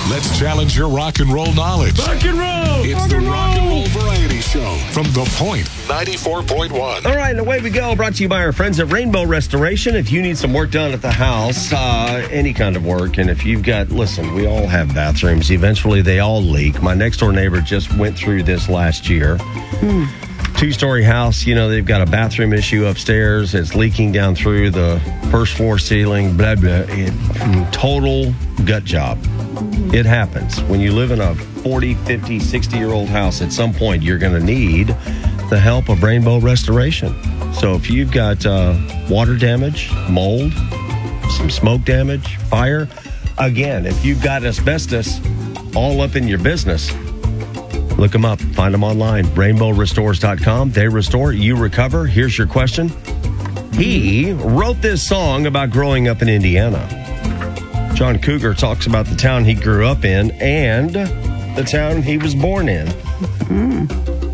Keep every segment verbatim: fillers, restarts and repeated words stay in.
Let's challenge your rock and roll knowledge. Rock and roll! It's rock the and Rock and roll. Roll Variety Show from The Point, ninety-four point one. All right, and away we go. Brought to you by our friends at Rainbow Restoration. If you need some work done at the house, uh, any kind of work, and if you've got, listen, we all have bathrooms. Eventually, they all leak. My next-door neighbor just went through this last year. Hmm. Two-story house, you know, they've got a bathroom issue upstairs. It's leaking down through the first floor ceiling, blah, blah. It, total gut job. It happens. When you live in a forty, fifty, sixty-year-old house, at some point, you're going to need the help of Rainbow Restoration. So if you've got uh, water damage, mold, some smoke damage, fire, again, if you've got asbestos all up in your business, look them up. Find them online. rainbow restores dot com. They restore, you recover. Here's your question. He wrote this song about growing up in Indiana. John Cougar talks about the town he grew up in and the town he was born in. Mm.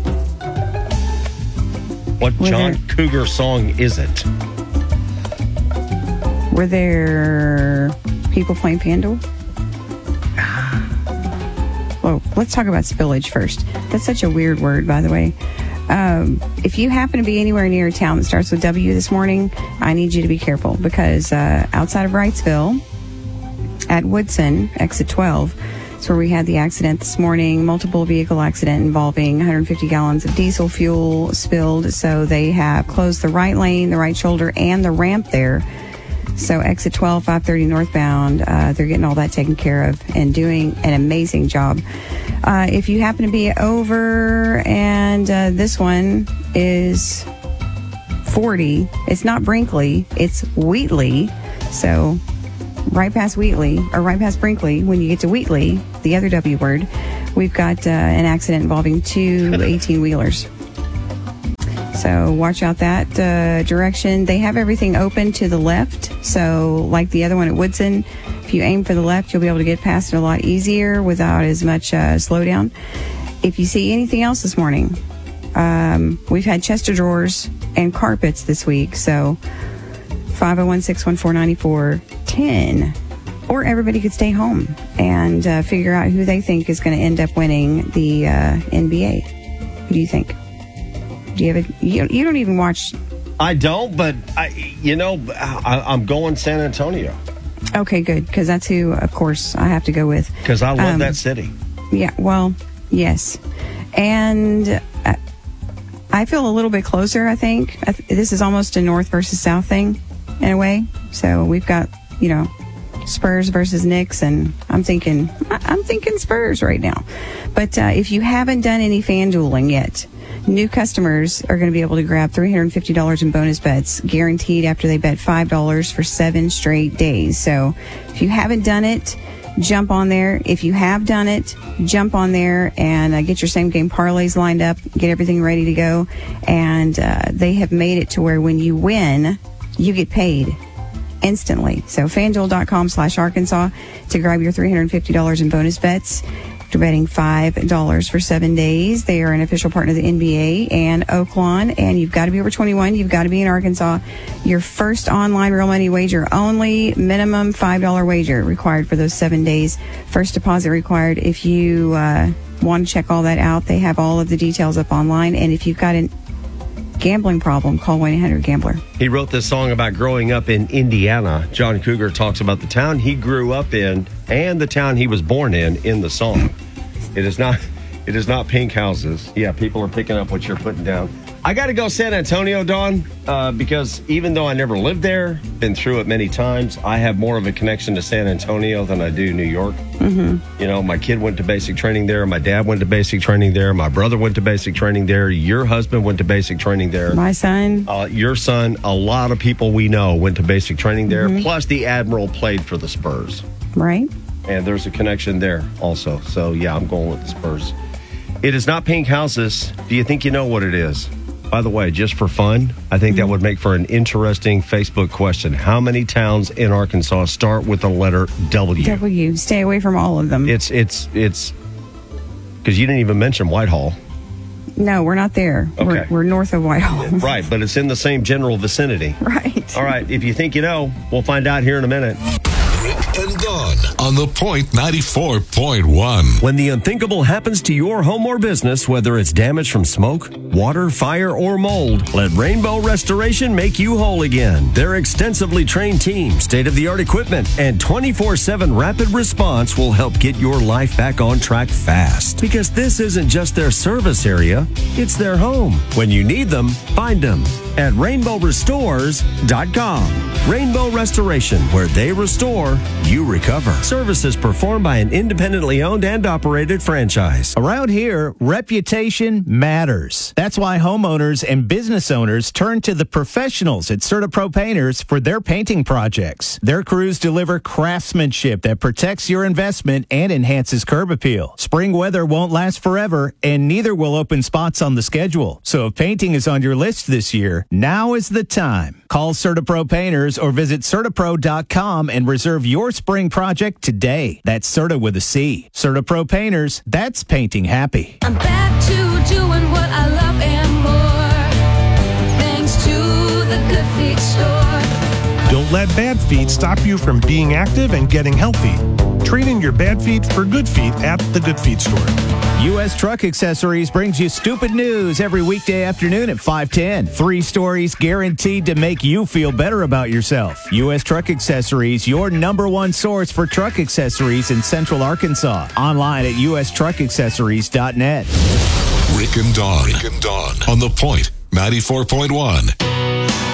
What Were John there, Cougar song is it? Were there people playing FanDuel? Well, let's talk about spillage first. That's such a weird word, by the way. Um, if you happen to be anywhere near a town that starts with W this morning, I need you to be careful because uh, outside of Wrightsville, at Woodson, exit twelve, is where we had the accident this morning. Multiple vehicle accident involving one hundred fifty gallons of diesel fuel spilled. So they have closed the right lane, the right shoulder, and the ramp there. So exit twelve, five thirty northbound, uh, they're getting all that taken care of and doing an amazing job. Uh, if you happen to be over, and uh, this one is forty, it's not Brinkley, it's Wheatley. So right past Wheatley, or right past Brinkley, when you get to Wheatley, the other W word, we've got uh, an accident involving two eighteen-wheelers. So watch out that uh, direction. They have everything open to the left. So like the other one at Woodson, if you aim for the left, you'll be able to get past it a lot easier without as much uh, slowdown. If you see anything else this morning, um, we've had chest of drawers and carpets this week. So five oh one, six one four, nine four one zero. Or everybody could stay home and uh, figure out who they think is going to end up winning the uh, N B A. Who do you think? Do you have a, you, you don't even watch? I don't, but I, you know, I, I'm going San Antonio. Okay, good, because that's who, of course, I have to go with. Because I love um, that city. Yeah, well, yes. And I, I feel a little bit closer, I think. I th- this is almost a north versus south thing, in a way. So we've got, you know, Spurs versus Knicks, and I'm thinking, I'm thinking Spurs right now. But uh, if you haven't done any FanDueling yet, new customers are going to be able to grab three hundred fifty dollars in bonus bets guaranteed after they bet five dollars for seven straight days. So if you haven't done it, jump on there. If you have done it, jump on there and uh, get your same game parlays lined up, get everything ready to go. And uh, they have made it to where when you win, you get paid instantly. So FanDuel.com slash Arkansas to grab your three hundred fifty dollars in bonus bets. After betting five dollars for seven days. They are an official partner of the N B A and Oaklawn, and you've got to be over twenty-one. You've got to be in Arkansas. Your first online real money wager only, minimum five dollars wager required for those seven days. First deposit required. If you uh, want to check all that out, they have all of the details up online. And if you've got a gambling problem, call one eight hundred gambler. He wrote this song about growing up in Indiana. John Cougar talks about the town he grew up in and the town he was born in in the song. It is not it is not pink houses. Yeah, people are picking up what you're putting down. I got to go San Antonio, Dawn, uh, because even though I never lived there, been through it many times, I have more of a connection to San Antonio than I do New York. Mm-hmm. You know, my kid went to basic training there. My dad went to basic training there. My brother went to basic training there. Your husband went to basic training there. My son. Uh, your son. A lot of people we know went to basic training there. Mm-hmm. Plus, the Admiral played for the Spurs. Right. And there's a connection there also. So, yeah, I'm going with the Spurs. It is not pink houses. Do you think you know what it is? By the way, just for fun, I think mm-hmm. that would make for an interesting Facebook question. How many towns in Arkansas start with the letter W? W. Stay away from all of them. It's, it's, it's, because you didn't even mention Whitehall. No, we're not there. Okay. We're, we're north of Whitehall. Right, but it's in the same general vicinity. Right. All right, if you think you know, we'll find out here in a minute. Rick and Dawn on The Point ninety-four point one. When the unthinkable happens to your home or business, whether it's damage from smoke, water, fire, or mold, let Rainbow Restoration make you whole again. Their extensively trained team, state-of-the-art equipment, and twenty-four seven rapid response will help get your life back on track fast. Because this isn't just their service area, it's their home. When you need them, find them at rainbow restores dot com. Rainbow Restoration, where they restore, you recover. Services performed by an independently owned and operated franchise. Around here, reputation matters. That's why homeowners and business owners turn to the professionals at CertaPro Painters for their painting projects. Their crews deliver craftsmanship that protects your investment and enhances curb appeal. Spring weather won't last forever, and neither will open spots on the schedule. So if painting is on your list this year, now is the time. Call CertaPro Painters or visit CertaPro dot com and reserve your spring project today. That's Certa with a C. CertaPro Painters, that's painting happy. I'm back to doing what I love and more, thanks to the Good Feet store. Don't let bad feet stop you from being active and getting healthy. Trade in your bad feet for good feet at the Good Feet store. U S Truck Accessories brings you stupid news every weekday afternoon at five ten. Three stories guaranteed to make you feel better about yourself. U S Truck Accessories, your number one source for truck accessories in Central Arkansas. Online at u s truck accessories dot net. Rick and Dawn. Rick and Dawn on The Point ninety-four point one.